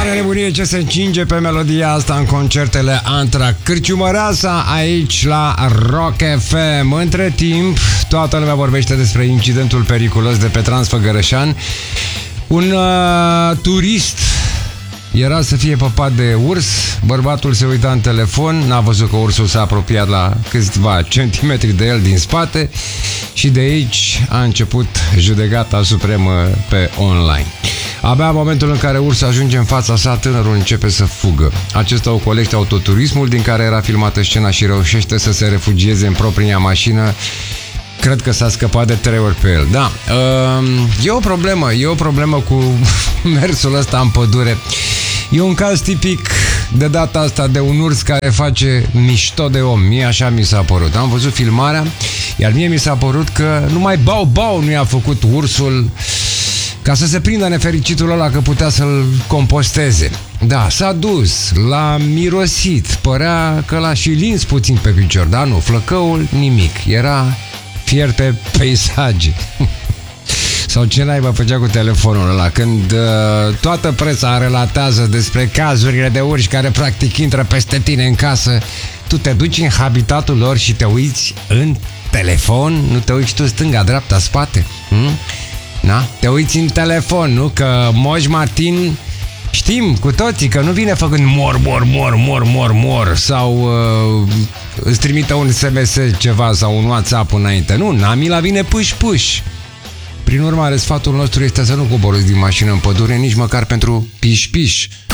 mare nebunie ce se încinge pe melodia asta în concertele Antrac. Cârciumăreasa aici la Rock FM. Între timp, toată lumea vorbește despre incidentul periculos de pe Transfăgărășan. Un turist era să fie păpat de urs. Bărbatul se uita în telefon, n-a văzut că ursul s-a apropiat la câțiva centimetri de el din spate și de aici a început judecata supremă pe online. Abia în momentul în care ursul ajunge în fața sa, tânărul începe să fugă. Acesta ocolește autoturismul din care era filmată scena și reușește să se refugieze în propria mașină. Cred că s-a scăpat de 3 ori pe el. Da, e o problemă cu mersul ăsta în pădure. E un caz tipic de data asta de un urs care face mișto de om. Mie așa mi s-a părut. Am văzut filmarea, iar mie mi s-a părut că numai bau-bau nu i-a făcut ursul ca să se prindă nefericitul ăla că putea să-l composteze. Da, s-a dus, l-a mirosit, părea că l-a și lins puțin pe picior, dar nu, flăcăul nimic, era fiert pe peisaje. Sau ce naiba făcea cu telefonul ăla când toată presa relatează despre cazurile de urși care practic intră peste tine în casă, tu te duci în habitatul lor și te uiți în telefon, nu te uiți tu stânga, dreapta, spate? Da? Te uiți în telefon, nu? Că Moș Martin știm cu toții că nu vine făcând mor sau îți trimite un SMS ceva sau un WhatsApp înainte. Nu, Namila vine puș. Prin urmare, sfatul nostru este să nu coborâți din mașină în pădure, nici măcar pentru piș-piș.